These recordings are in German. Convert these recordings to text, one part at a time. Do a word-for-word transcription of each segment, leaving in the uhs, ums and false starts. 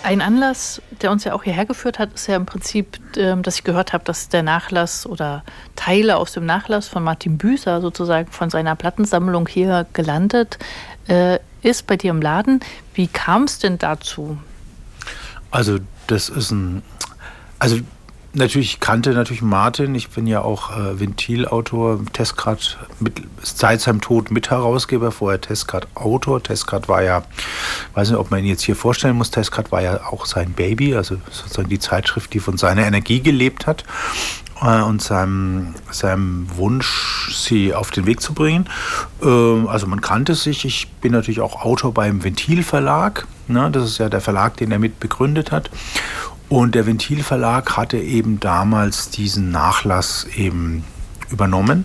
Ein Anlass, der uns ja auch hierher geführt hat, ist ja im Prinzip, ähm, dass ich gehört habe, dass der Nachlass oder Teile aus dem Nachlass von Martin Büßer sozusagen von seiner Plattensammlung hier gelandet äh, ist bei dir im Laden. Wie kam es denn dazu? Also das ist ein, also natürlich ich kannte natürlich Martin, ich bin ja auch äh, Ventilautor, Testgrad, mit, seit seinem Tod Mitherausgeber, vorher Testgrad-Autor. Testgrad war ja, weiß nicht, ob man ihn jetzt hier vorstellen muss, Testgrad war ja auch sein Baby, also sozusagen die Zeitschrift, die von seiner Energie gelebt hat äh, und seinem, seinem Wunsch, sie auf den Weg zu bringen. Ähm, also man kannte sich, ich bin natürlich auch Autor beim Ventil-Verlag, ne? Das ist ja der Verlag, den er mit begründet hat. Und der Ventil-Verlag hatte eben damals diesen Nachlass eben übernommen.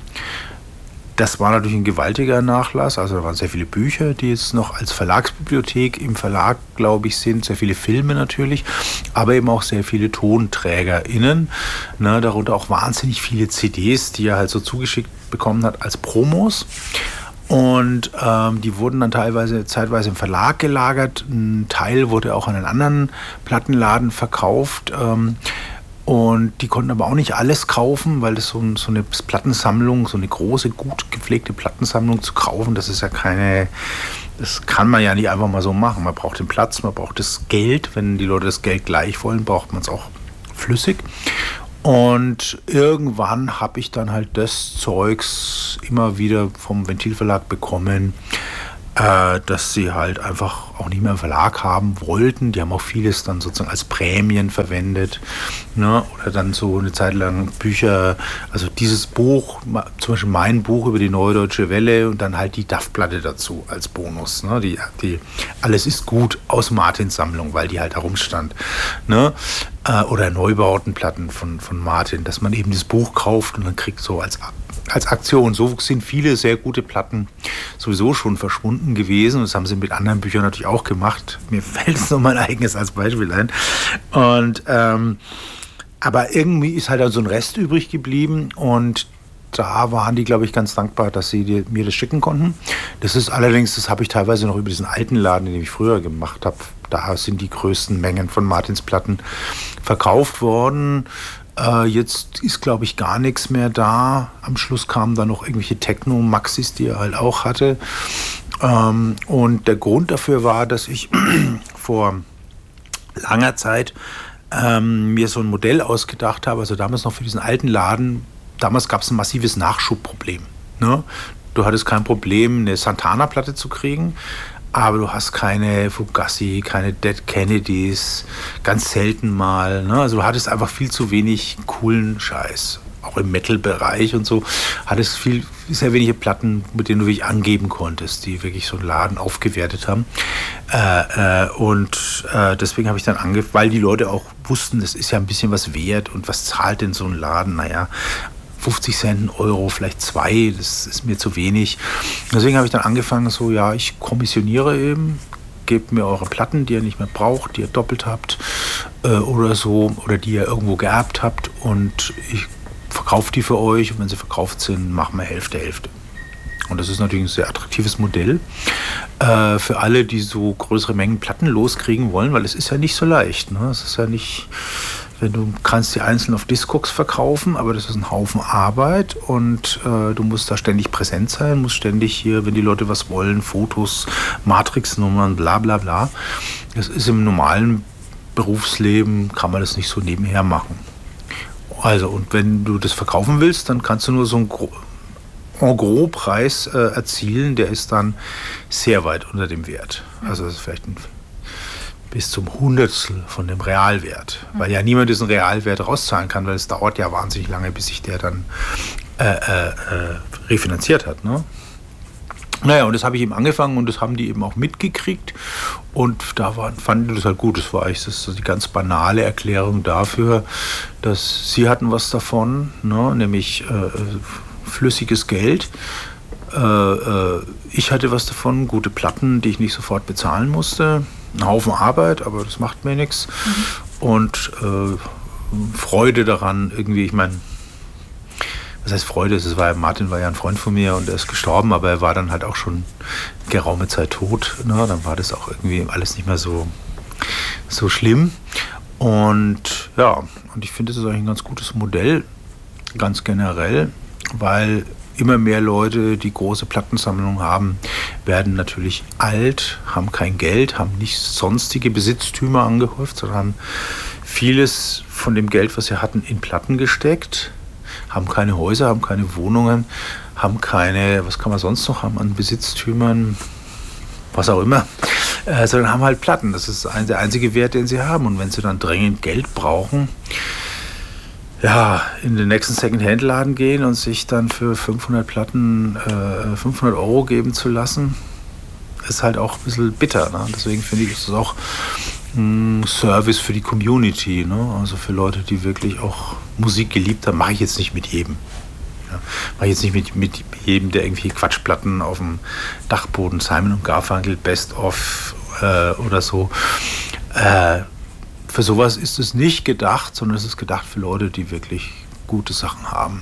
Das war natürlich ein gewaltiger Nachlass, also da waren sehr viele Bücher, die jetzt noch als Verlagsbibliothek im Verlag, glaube ich, sind, sehr viele Filme natürlich, aber eben auch sehr viele TonträgerInnen, ne, darunter auch wahnsinnig viele C Ds, die er halt so zugeschickt bekommen hat als Promos. Und ähm, die wurden dann teilweise, zeitweise im Verlag gelagert. Ein Teil wurde auch an einen anderen Plattenladen verkauft. Ähm, und die konnten aber auch nicht alles kaufen, weil das so, ein, so eine Plattensammlung, so eine große, gut gepflegte Plattensammlung zu kaufen, das ist ja keine, das kann man ja nicht einfach mal so machen. Man braucht den Platz, man braucht das Geld. Wenn die Leute das Geld gleich wollen, braucht man es auch flüssig. Und irgendwann habe ich dann halt das Zeugs immer wieder vom Ventil-Verlag bekommen, äh, dass sie halt einfach auch nicht mehr im Verlag haben wollten. Die haben auch vieles dann sozusagen als Prämien verwendet, ne? Oder dann so eine Zeit lang Bücher, also dieses Buch, zum Beispiel mein Buch über die Neue Deutsche Welle und dann halt die D A F-Platte dazu als Bonus, ne? Die, die Alles ist gut aus Martins Sammlung, weil die halt da rumstand, ne? Oder Neubautenplatten von, von Martin, dass man eben das Buch kauft und dann kriegt so als, als Aktion. So sind viele sehr gute Platten sowieso schon verschwunden gewesen. Und das haben sie mit anderen Büchern natürlich auch gemacht. Mir fällt es nur mein eigenes als Beispiel ein. Und, ähm, aber irgendwie ist halt dann so ein Rest übrig geblieben und da waren die, glaube ich, ganz dankbar, dass sie die, mir das schicken konnten. Das ist allerdings, das habe ich teilweise noch über diesen alten Laden, den ich früher gemacht habe. Da sind die größten Mengen von Martins Platten verkauft worden. Äh, jetzt ist, glaube ich, gar nichts mehr da. Am Schluss kamen dann noch irgendwelche Techno-Maxis, die er halt auch hatte. Ähm, und der Grund dafür war, dass ich vor langer Zeit ähm, mir so ein Modell ausgedacht habe, also damals noch für diesen alten Laden. Damals gab es ein massives Nachschubproblem, ne? Du hattest kein Problem, eine Santana-Platte zu kriegen, aber du hast keine Fugazi, keine Dead Kennedys, ganz selten mal, ne? Also du hattest einfach viel zu wenig coolen Scheiß. Auch im Metal-Bereich und so hattest viel, sehr wenige Platten, mit denen du wirklich angeben konntest, die wirklich so einen Laden aufgewertet haben. Äh, äh, und äh, deswegen habe ich dann angefangen, weil die Leute auch wussten, das ist ja ein bisschen was wert und was zahlt denn so ein Laden? Naja, fünfzig Cent, ein Euro, vielleicht zwei, das ist mir zu wenig. Deswegen habe ich dann angefangen, so, ja, ich kommissioniere eben, gebt mir eure Platten, die ihr nicht mehr braucht, die ihr doppelt habt äh, oder so, oder die ihr irgendwo geerbt habt und ich verkaufe die für euch und wenn sie verkauft sind, machen wir Hälfte, Hälfte. Und das ist natürlich ein sehr attraktives Modell äh, für alle, die so größere Mengen Platten loskriegen wollen, weil es ist ja nicht so leicht, ne? Es ist ja nicht... Wenn du kannst die einzeln auf Discogs verkaufen, aber das ist ein Haufen Arbeit und äh, du musst da ständig präsent sein, musst ständig hier, wenn die Leute was wollen, Fotos, Matrixnummern, bla bla bla. Das ist im normalen Berufsleben, kann man das nicht so nebenher machen. Also und wenn du das verkaufen willst, dann kannst du nur so einen En-Gros-Preis äh, erzielen, der ist dann sehr weit unter dem Wert. Also das ist vielleicht ein bis zum Hundertstel von dem Realwert. Mhm. Weil ja niemand diesen Realwert rauszahlen kann, weil es dauert ja wahnsinnig lange, bis sich der dann äh, äh, refinanziert hat. Ne? Naja, und das habe ich eben angefangen und das haben die eben auch mitgekriegt und da war, fanden die das halt gut. Das war eigentlich das, so die ganz banale Erklärung dafür, dass sie hatten was davon, ne? Nämlich äh, flüssiges Geld. Äh, äh, ich hatte was davon, gute Platten, die ich nicht sofort bezahlen musste. Ein Haufen Arbeit, aber das macht mir nichts. Mhm. Und äh, Freude daran, irgendwie, ich meine, was heißt Freude? Es war, Martin war ja ein Freund von mir und er ist gestorben, aber er war dann halt auch schon geraume Zeit tot. Ne? Dann war das auch irgendwie alles nicht mehr so, so schlimm. Und ja, und ich finde, das ist eigentlich ein ganz gutes Modell, ganz generell, weil immer mehr Leute, die große Plattensammlungen haben, werden natürlich alt, haben kein Geld, haben nicht sonstige Besitztümer angehäuft, sondern haben vieles von dem Geld, was sie hatten, in Platten gesteckt, haben keine Häuser, haben keine Wohnungen, haben keine, was kann man sonst noch haben an Besitztümern, was auch immer, äh, sondern haben halt Platten. Das ist ein, der einzige Wert, den sie haben. Und wenn sie dann dringend Geld brauchen, ja, in den nächsten Second-Hand-Laden gehen und sich dann für fünfhundert Platten äh, fünfhundert Euro geben zu lassen, ist halt auch ein bisschen bitter. Ne? Deswegen finde ich, ist das auch ein Service für die Community. Ne? Also für Leute, die wirklich auch Musik geliebt haben, mache ich jetzt nicht mit jedem. Ja, mache ich jetzt nicht mit, mit jedem, der irgendwie Quatschplatten auf dem Dachboden, Simon und Garfunkel, Best of äh, oder so. Äh, Für sowas ist es nicht gedacht, sondern es ist gedacht für Leute, die wirklich gute Sachen haben.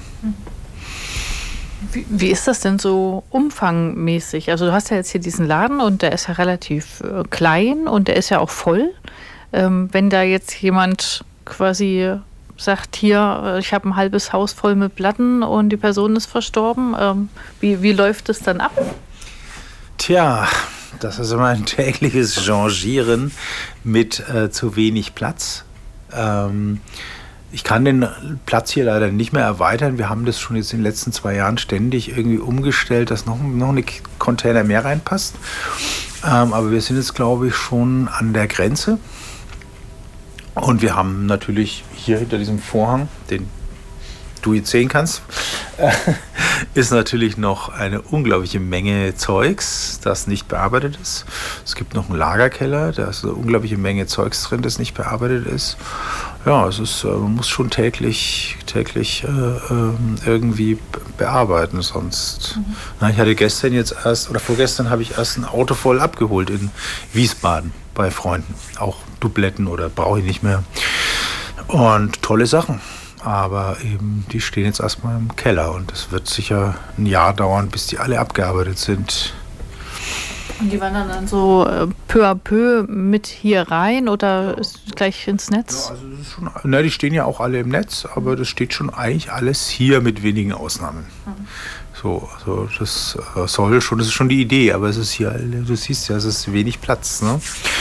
Wie, wie ist das denn so umfangmäßig? Also du hast ja jetzt hier diesen Laden und der ist ja relativ äh, klein und der ist ja auch voll. Ähm, wenn da jetzt jemand quasi sagt, hier, ich habe ein halbes Haus voll mit Platten und die Person ist verstorben, ähm, wie, wie läuft es dann ab? Tja, das ist immer ein tägliches Changieren mit äh, zu wenig Platz. Ähm, ich kann den Platz hier leider nicht mehr erweitern. Wir haben das schon jetzt in den letzten zwei Jahren ständig irgendwie umgestellt, dass noch, noch eine Container mehr reinpasst. Ähm, aber wir sind jetzt, glaube ich, schon an der Grenze. Und wir haben natürlich hier hinter diesem Vorhang, den du jetzt sehen kannst, äh, ist natürlich noch eine unglaubliche Menge Zeugs, das nicht bearbeitet ist. Es gibt noch einen Lagerkeller, da ist eine unglaubliche Menge Zeugs drin, das nicht bearbeitet ist. Ja, es ist, man muss schon täglich, täglich äh, irgendwie bearbeiten, sonst. Mhm. Na, ich hatte gestern jetzt erst, oder vorgestern habe ich erst ein Auto voll abgeholt in Wiesbaden bei Freunden. Auch Dubletten oder brauche ich nicht mehr. Und tolle Sachen. Aber eben, die stehen jetzt erstmal im Keller und es wird sicher ein Jahr dauern, bis die alle abgearbeitet sind. Und die wandern dann so äh, peu à peu mit hier rein oder ja. Ist gleich ins Netz? Ja, also das ist schon, na, die stehen ja auch alle im Netz, aber das steht schon eigentlich alles hier mit wenigen Ausnahmen. Mhm. So, also das äh, soll schon, das ist schon die Idee, aber es ist hier, du siehst ja, es ist wenig Platz. Ne?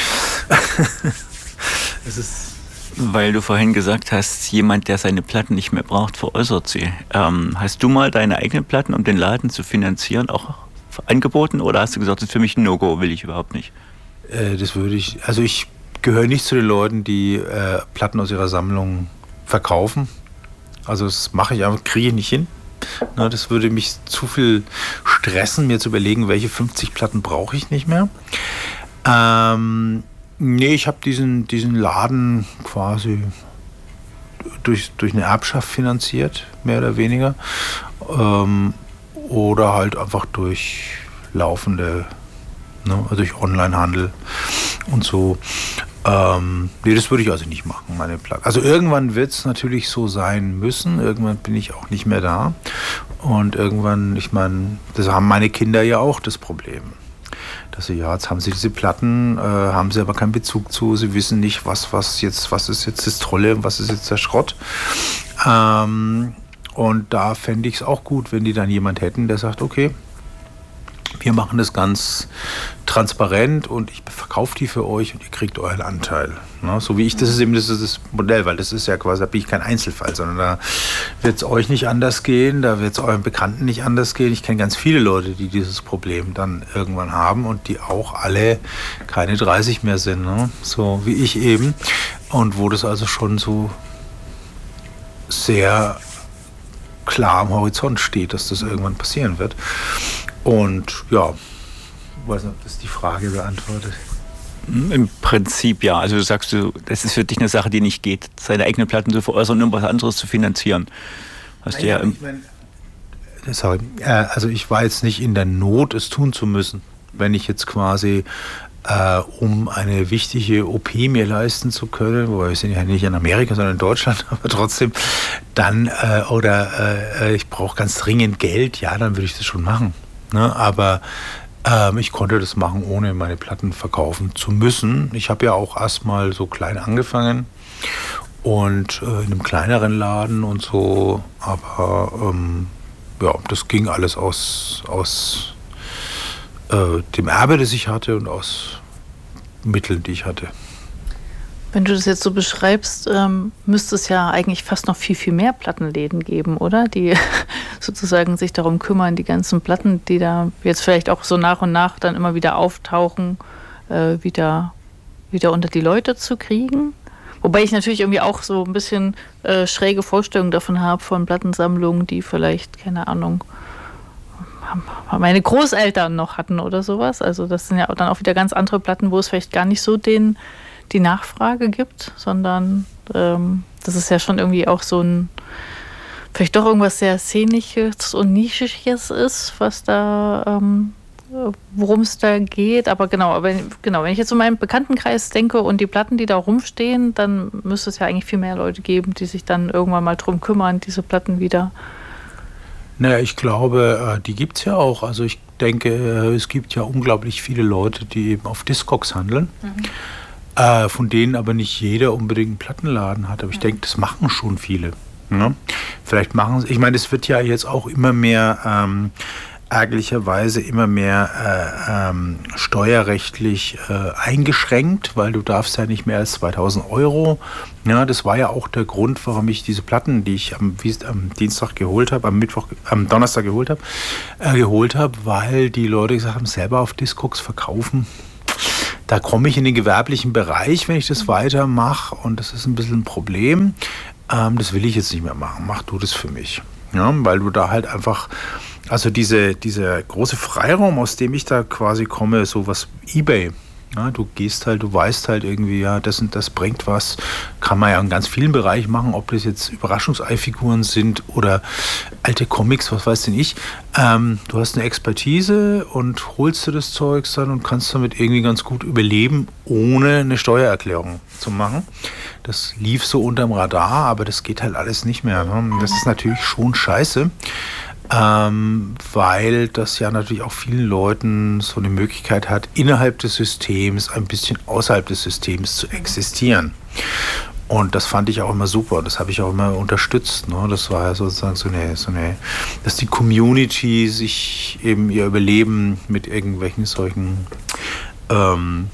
Es ist Weil du vorhin gesagt hast, jemand, der seine Platten nicht mehr braucht, veräußert sie. Ähm, hast du mal deine eigenen Platten, um den Laden zu finanzieren, auch angeboten? Oder hast du gesagt, das ist für mich ein No-Go, will ich überhaupt nicht? Äh, das würde ich, also ich gehöre nicht zu den Leuten, die äh, Platten aus ihrer Sammlung verkaufen. Also das mache ich einfach, kriege ich nicht hin. Na, das würde mich zu viel stressen, mir zu überlegen, welche fünfzig Platten brauche ich nicht mehr. Ähm... Nee, ich habe diesen, diesen Laden quasi durch, durch eine Erbschaft finanziert, mehr oder weniger. Ähm, oder halt einfach durch laufende, ne, also durch Onlinehandel und so. Ähm, nee, das würde ich also nicht machen, meine Platte. Also irgendwann wird es natürlich so sein müssen. Irgendwann bin ich auch nicht mehr da. Und irgendwann, ich meine, das haben meine Kinder ja auch das Problem. Dass sie, ja, jetzt haben sie diese Platten, äh, haben sie aber keinen Bezug zu, sie wissen nicht, was, was, jetzt, was ist jetzt das Tolle und was ist jetzt der Schrott. Ähm, und da fände ich es auch gut, wenn die dann jemand hätten, der sagt, okay, wir machen das ganz transparent und ich verkaufe die für euch und ihr kriegt euren Anteil. Ne? So wie ich, das ist eben das, ist das Modell, weil das ist ja quasi, da bin ich kein Einzelfall, sondern da wird es euch nicht anders gehen, da wird es euren Bekannten nicht anders gehen. Ich kenne ganz viele Leute, die dieses Problem dann irgendwann haben und die auch alle keine dreißig mehr sind, ne? So wie ich eben. Und wo das also schon so sehr klar am Horizont steht, dass das irgendwann passieren wird. Und ja, ich weiß nicht, ob das die Frage beantwortet. Im Prinzip ja. Also du sagst, du, das ist für dich eine Sache, die nicht geht, seine eigenen Platten zu veräußern, um was anderes zu finanzieren. Hast du ja, ja ich mein, sorry, also ich war jetzt nicht in der Not, es tun zu müssen. Wenn ich jetzt quasi, äh, um eine wichtige O P mir leisten zu können, wobei wir sind ja nicht in Amerika, sondern in Deutschland, aber trotzdem, dann, äh, oder äh, ich brauche ganz dringend Geld, ja, dann würde ich das schon machen. Ne? Aber Ähm, ich konnte das machen, ohne meine Platten verkaufen zu müssen. Ich habe ja auch erstmal so klein angefangen und äh, in einem kleineren Laden und so, aber ähm, ja, das ging alles aus, aus äh, dem Erbe, das ich hatte und aus Mitteln, die ich hatte. Wenn du das jetzt so beschreibst, ähm, müsste es ja eigentlich fast noch viel, viel mehr Plattenläden geben, oder? Die sozusagen sich darum kümmern, die ganzen Platten, die da jetzt vielleicht auch so nach und nach dann immer wieder auftauchen, äh, wieder, wieder unter die Leute zu kriegen. Wobei ich natürlich irgendwie auch so ein bisschen äh, schräge Vorstellungen davon habe, von Plattensammlungen, die vielleicht, keine Ahnung, meine Großeltern noch hatten oder sowas. Also das sind ja dann auch wieder ganz andere Platten, wo es vielleicht gar nicht so den die Nachfrage gibt, sondern ähm, das ist ja schon irgendwie auch so ein, vielleicht doch irgendwas sehr Szenisches und Nischiges ist, was da, ähm, worum es da geht. Aber genau, wenn, genau, wenn ich jetzt so meinen Bekanntenkreis denke und die Platten, die da rumstehen, dann müsste es ja eigentlich viel mehr Leute geben, die sich dann irgendwann mal drum kümmern, diese Platten wieder. Naja, ich glaube, die gibt es ja auch. Also ich denke, es gibt ja unglaublich viele Leute, die eben auf Discogs handeln. Mhm. Äh, von denen aber nicht jeder unbedingt einen Plattenladen hat. Aber ich denke, das machen schon viele. Ne? Vielleicht machen sie, ich meine, es wird ja jetzt auch immer mehr, ähm, ärgerlicherweise immer mehr äh, ähm, steuerrechtlich äh, eingeschränkt, weil du darfst ja nicht mehr als zweitausend Euro. Ja, das war ja auch der Grund, warum ich diese Platten, die ich am, wie, am Dienstag geholt habe, am Mittwoch, am Donnerstag geholt habe, äh, geholt habe, weil die Leute gesagt haben, selber auf Discogs verkaufen. Da komme ich in den gewerblichen Bereich, wenn ich das weitermache, und das ist ein bisschen ein Problem. Ähm, das will ich jetzt nicht mehr machen. Mach du das für mich. Ja, weil du da halt einfach, also diese, dieser große Freiraum, aus dem ich da quasi komme, so was eBay. Ja, du gehst halt, du weißt halt irgendwie, ja, das und das bringt was. Kann man ja in ganz vielen Bereichen machen, ob das jetzt Überraschungseifiguren sind oder alte Comics, was weiß denn ich. Ähm, du hast eine Expertise und holst dir das Zeugs dann und kannst damit irgendwie ganz gut überleben, ohne eine Steuererklärung zu machen. Das lief so unterm Radar, aber das geht halt alles nicht mehr. Ne? Das ist natürlich schon scheiße. Ähm, weil das ja natürlich auch vielen Leuten so eine Möglichkeit hat, innerhalb des Systems ein bisschen außerhalb des Systems zu existieren. Und das fand ich auch immer super. Das habe ich auch immer unterstützt. Ne? Das war ja sozusagen so eine, so eine, dass die Community sich eben ihr Überleben mit irgendwelchen solchen ähm,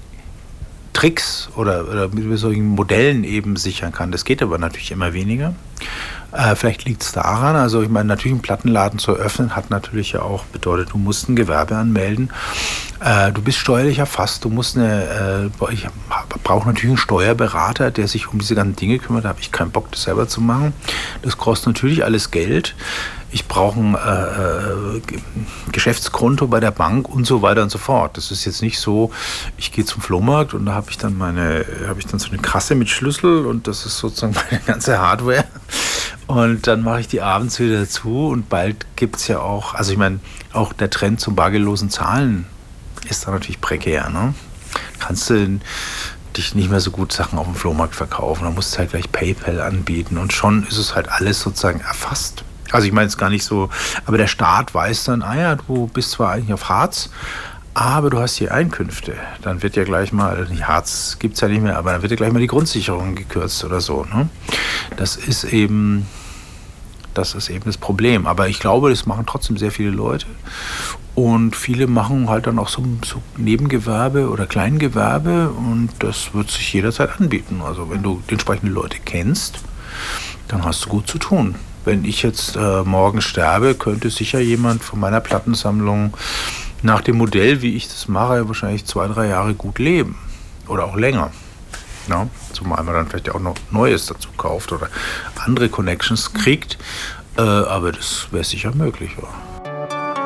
Tricks oder, oder mit solchen Modellen eben sichern kann. Das geht aber natürlich immer weniger. Äh, vielleicht liegt es daran, also ich meine, natürlich einen Plattenladen zu eröffnen, hat natürlich ja auch bedeutet, du musst ein Gewerbe anmelden. Äh, du bist steuerlich erfasst, du musst eine, äh, ich brauche natürlich einen Steuerberater, der sich um diese ganzen Dinge kümmert, da habe ich keinen Bock, das selber zu machen. Das kostet natürlich alles Geld. Ich brauche ein äh, Geschäftskonto bei der Bank und so weiter und so fort. Das ist jetzt nicht so, ich gehe zum Flohmarkt und da habe ich dann meine, habe ich dann so eine Kasse mit Schlüssel und das ist sozusagen meine ganze Hardware. Und dann mache ich die abends wieder zu und bald gibt es ja auch, also ich meine, auch der Trend zum bargeldlosen Zahlen ist da natürlich prekär. Ne? Kannst du dich nicht mehr so gut Sachen auf dem Flohmarkt verkaufen, da musst du halt gleich PayPal anbieten und schon ist es halt alles sozusagen erfasst. Also ich meine es gar nicht so, aber der Staat weiß dann, ah ja, du bist zwar eigentlich auf Hartz, aber du hast hier Einkünfte. Dann wird ja gleich mal, nicht Hartz gibt es ja nicht mehr, aber dann wird ja gleich mal die Grundsicherung gekürzt oder so. Ne? Das ist eben, das ist eben das Problem. Aber ich glaube, das machen trotzdem sehr viele Leute. Und viele machen halt dann auch so, so Nebengewerbe oder Kleingewerbe und das wird sich jederzeit anbieten. Also wenn du die entsprechenden Leute kennst, dann hast du gut zu tun. Wenn ich jetzt äh, morgen sterbe, könnte sicher jemand von meiner Plattensammlung nach dem Modell, wie ich das mache, wahrscheinlich zwei, drei Jahre gut leben. Oder auch länger. Ja, zumal man dann vielleicht auch noch Neues dazu kauft oder andere Connections kriegt. Äh, aber das wäre sicher möglich. Ja.